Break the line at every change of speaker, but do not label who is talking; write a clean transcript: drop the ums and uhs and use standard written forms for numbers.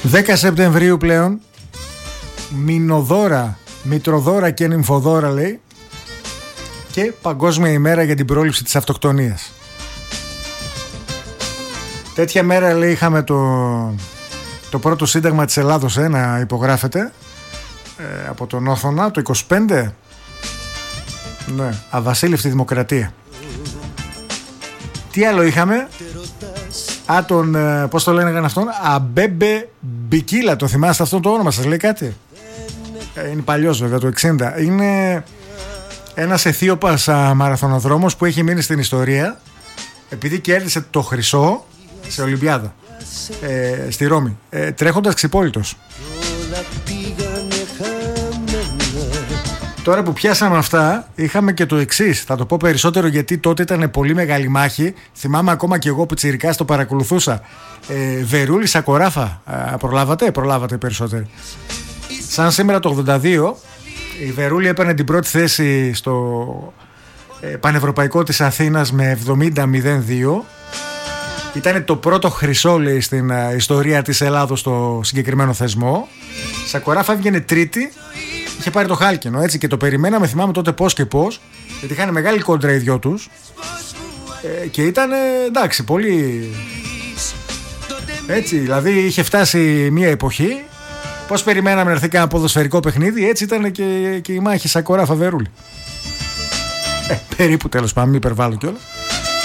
10 Σεπτεμβρίου πλέον. Μηνοδώρα, μητροδώρα και νυμφοδώρα λέει. Και Παγκόσμια ημέρα για την πρόληψη της αυτοκτονίας. Τέτοια μέρα λέει είχαμε το πρώτο σύνταγμα της Ελλάδος να υπογράφεται από τον Όθωνα το 25. Ναι, αβασίλευτη δημοκρατία. Τι άλλο είχαμε? Τον, πώς το λένε αυτόν, Αμπέμπε Μπικίλα, το θυμάστε αυτό το όνομα, σας λέει κάτι? Είναι παλιός βέβαια, το 60. Είναι ένας Αιθίωπας μαραθωνοδρόμος που έχει μείνει στην ιστορία επειδή κέρδισε το χρυσό σε Ολυμπιάδα στη Ρώμη, τρέχοντας ξυπόλυτος. Τώρα που πιάσαμε αυτά, είχαμε και το εξής. Θα το πω περισσότερο γιατί τότε ήταν πολύ μεγάλη μάχη. Θυμάμαι ακόμα και εγώ πιτσιρικάς το παρακολουθούσα. Βερούλη Σακοράφα. Προλάβατε περισσότεροι. Σαν σήμερα το 82, η Βερούλη έπαιρνε την πρώτη θέση στο πανευρωπαϊκό της Αθήνας με 70-02. Ήταν το πρώτο χρυσό λέει στην ιστορία της Ελλάδος στο συγκεκριμένο θεσμό. Σακοράφα έβγαινε τρίτη. Είχε πάρει το χάλκινο έτσι και το περιμέναμε, θυμάμαι τότε πώς και πώς, γιατί είχαν μεγάλη κόντρα οι δυο τους και ήταν εντάξει πολύ έτσι, δηλαδή είχε φτάσει μια εποχή, πώς περιμέναμε να έρθει ένα ποδοσφαιρικό παιχνίδι, έτσι ήταν και η μάχη Σακοράφα Βερούλη, περίπου τέλος πάντων, μην υπερβάλλω κιόλας.